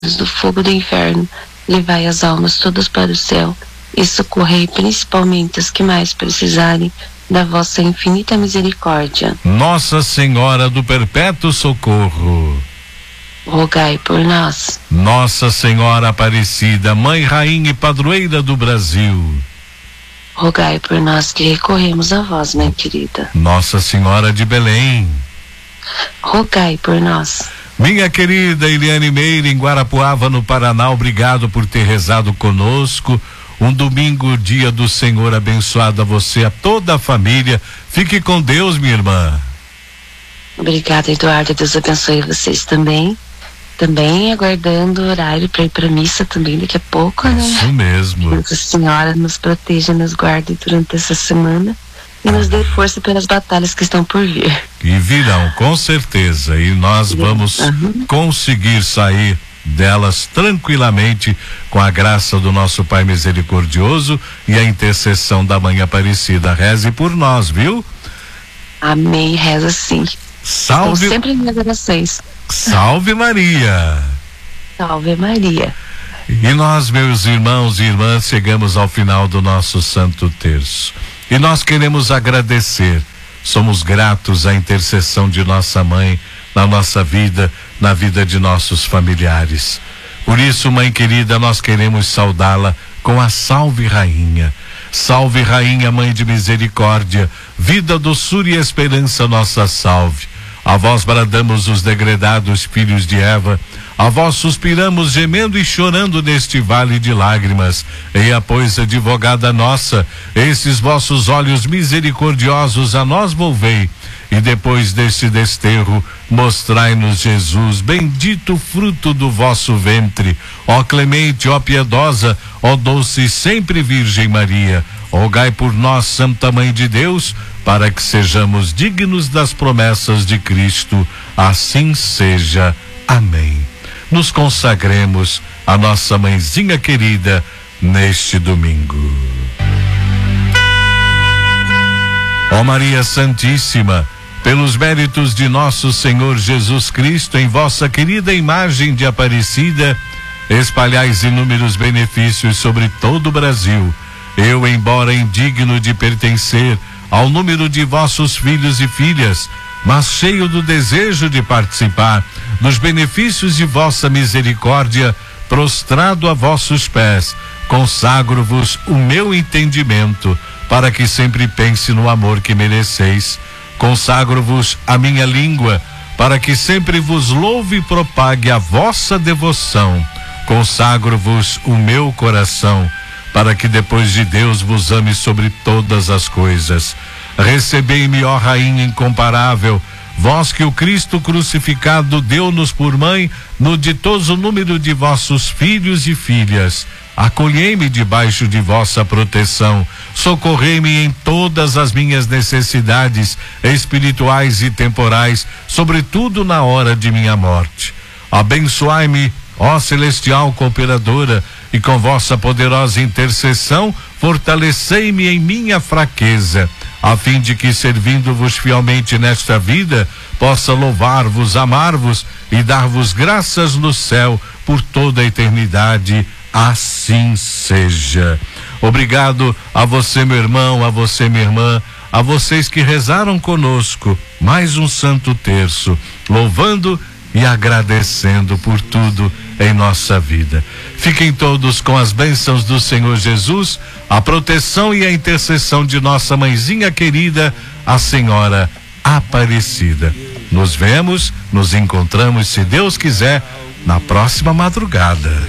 do fogo do inferno, levai as almas todas para o céu e socorrei principalmente as que mais precisarem da vossa infinita misericórdia. Nossa Senhora do Perpétuo Socorro, rogai por nós. Nossa Senhora Aparecida, Mãe, Rainha e Padroeira do Brasil, rogai por nós que recorremos a vós, minha querida. Nossa Senhora de Belém, rogai por nós. Minha querida Eliane Meira, em Guarapuava, no Paraná, obrigado por ter rezado conosco. Um domingo, dia do Senhor, abençoado a você, a toda a família. Fique com Deus, minha irmã. Obrigada, Eduardo. Deus abençoe vocês também. Também aguardando o horário para ir para missa também daqui a pouco, né? Isso mesmo. Nossa Senhora nos proteja, nos guarde durante essa semana e nos dê força pelas batalhas que estão por vir. E virão, com certeza. E nós vamos conseguir sair delas tranquilamente com a graça do nosso Pai misericordioso e a intercessão da Mãe Aparecida. Reze por nós, viu? Amém, reza sim. Salve. Estou sempre em minhas orações. Salve Maria. Salve Maria. E nós, meus irmãos e irmãs, chegamos ao final do nosso Santo Terço. E nós queremos agradecer. Somos gratos à intercessão de nossa Mãe na nossa vida, na vida de nossos familiares. Por isso, Mãe querida, nós queremos saudá-la com a Salve Rainha. Salve Rainha, Mãe de Misericórdia, vida, doçura e esperança, nossa salve. A vós bradamos os degredados filhos de Eva, a vós suspiramos gemendo e chorando neste vale de lágrimas. Eia, pois, advogada nossa, esses vossos olhos misericordiosos a nós volvei, e depois deste desterro, mostrai-nos Jesus, bendito fruto do vosso ventre. Ó clemente, ó piedosa, ó doce e sempre Virgem Maria, rogai por nós, Santa Mãe de Deus, para que sejamos dignos das promessas de Cristo. Assim seja. Amém. Nos consagremos a nossa mãezinha querida neste domingo. Ó Maria Santíssima, pelos méritos de nosso Senhor Jesus Cristo, em vossa querida imagem de Aparecida, espalhais inúmeros benefícios sobre todo o Brasil. Eu, embora indigno de pertencer ao número de vossos filhos e filhas, mas cheio do desejo de participar dos benefícios de vossa misericórdia, prostrado a vossos pés, consagro-vos o meu entendimento, para que sempre pense no amor que mereceis. Consagro-vos a minha língua, para que sempre vos louve e propague a vossa devoção. Consagro-vos o meu coração, para que depois de Deus vos ame sobre todas as coisas. Recebei-me, ó Rainha incomparável, vós que o Cristo crucificado deu-nos por mãe no ditoso número de vossos filhos e filhas. Acolhei-me debaixo de vossa proteção, socorrei-me em todas as minhas necessidades espirituais e temporais, sobretudo na hora de minha morte. Abençoai-me, ó celestial cooperadora, e com vossa poderosa intercessão fortalecei-me em minha fraqueza, a fim de que, servindo-vos fielmente nesta vida, possa louvar-vos, amar-vos e dar-vos graças no céu por toda a eternidade. Assim seja. Obrigado a você, meu irmão, a você, minha irmã, a vocês que rezaram conosco mais um Santo Terço, louvando e agradecendo por tudo em nossa vida. Fiquem todos com as bênçãos do Senhor Jesus, a proteção e a intercessão de nossa mãezinha querida, a Senhora Aparecida. Nos vemos, nos encontramos, se Deus quiser, na próxima madrugada.